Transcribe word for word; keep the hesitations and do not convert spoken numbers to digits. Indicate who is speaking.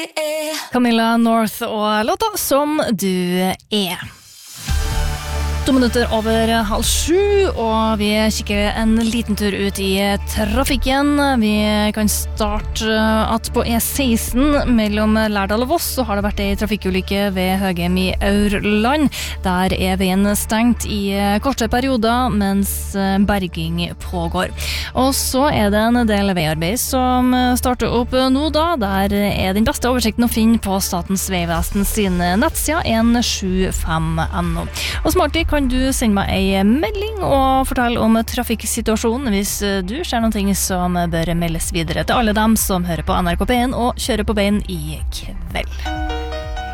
Speaker 1: Camilla North og låta Som du er. To minutter over halv sju, og vi kikker en liten tur ut i trafikken. Vi kan starte at på E seksten mellom Lærdal og Voss så har det vært en trafikkulykke ved Høgheim i Aurland. Der er veien stengt i korte perioder mens berging pågår. Og så er det en del veiarbeid som starter opp nå da. Der er den beste oversikten å finne på Statens Vegvesen sine nettsider en sju fem punktum no. Og smartig kan du sende meg en melding og fortelle om trafikksituasjonen hvis du ser noen ting som bør meldes videre til alle dem som hører på N R K P en og kjører på veien i kveld.